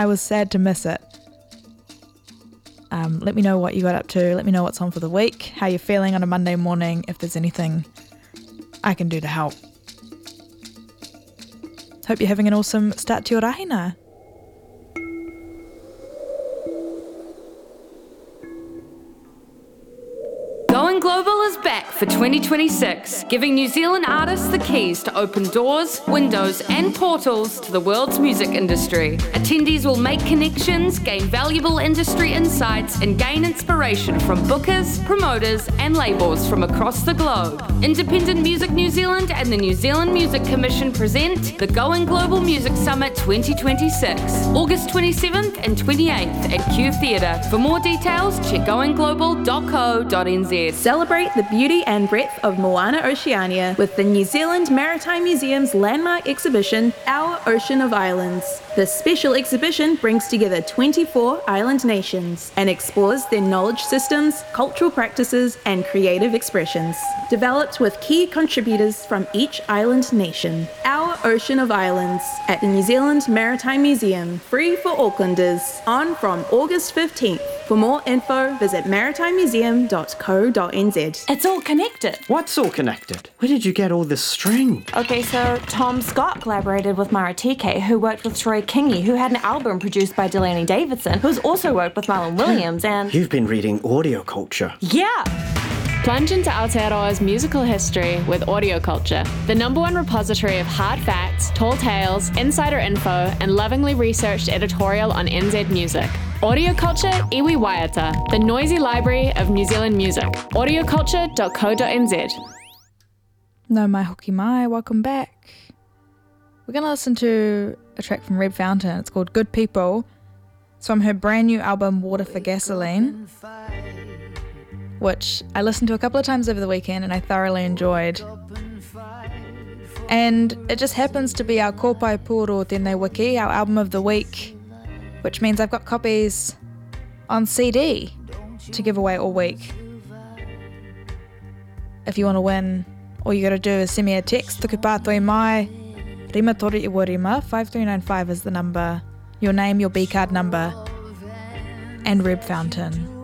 I was sad to miss it. Let me know what you got up to. Let me know what's on for the week, how you're feeling on a Monday morning, if there's anything I can do to help. Hope you're having an awesome start to your rahina. Going Global is back for 2026, giving New Zealand artists the keys to open doors, windows, and portals to the world's music industry. Attendees will make connections, gain valuable industry insights, and gain inspiration from bookers, promoters, and labels from across the globe. Independent Music New Zealand and the New Zealand Music Commission present the Going Global Music Summit 2026, August 27th and 28th at Q Theatre. For more details, check goingglobal.co.nz. Celebrate the beauty and breadth of Moana Oceania with the New Zealand Maritime Museum's landmark exhibition, Our Ocean of Islands. This special exhibition brings together 24 island nations and explores their knowledge systems, cultural practices, and creative expressions. Developed with key contributors from each island nation. Our Ocean of Islands at the New Zealand Maritime Museum, free for Aucklanders, on from August 15th. For more info, visit maritimemuseum.co.nz. It's all connected. What's all connected? Where did you get all this string? Okay, so Tom Scott collaborated with Maratike, who worked with Troy Kingi, who had an album produced by Delaney Davidson, who's also worked with Marlon Williams, and... You've been reading audio culture. Yeah! Plunge into Aotearoa's musical history with Audio Culture, the #1 repository of hard facts, tall tales, insider info, and lovingly researched editorial on NZ music. Audio Culture Iwi Waiata, the noisy library of New Zealand music. audioculture.co.nz. No mai hoki mai, welcome back. We're going to listen to a track from Reb Fountain. It's called Good People. It's from her brand new album Water for Gasoline, which I listened to a couple of times over the weekend and I thoroughly enjoyed. And it just happens to be our Kopai Puro Tēnei Wiki, our album of the week, which means I've got copies on CD to give away all week. If you want to win, all you got to do is send me a text, tuku pātoi mai, rima tori iwa rima, 5395 is the number, your name, your B-card number, and Reb Fountain.